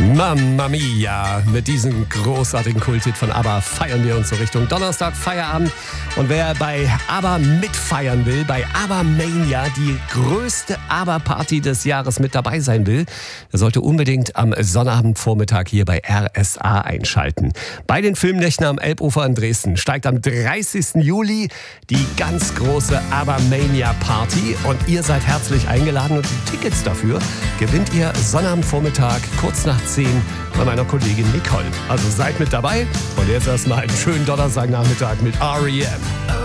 Mamma Mia! Mit diesem großartigen Kulthit von ABBA feiern wir uns so Richtung Donnerstag, Feierabend. Und wer bei ABBA mitfeiern will, bei ABBA Mania, die größte ABBA-Party des Jahres mit dabei sein will, der sollte unbedingt am Sonnabendvormittag hier bei RSA einschalten. Bei den Filmnächten am Elbufer in Dresden steigt am 30. Juli die ganz große ABBA Mania Party. Und ihr seid herzlich eingeladen und die Tickets dafür gewinnt ihr Sonnabendvormittag kurz nach 10 bei meiner Kollegin Nicole. Also seid mit dabei und jetzt erstmal einen schönen Donnerstagnachmittag mit R.E.M.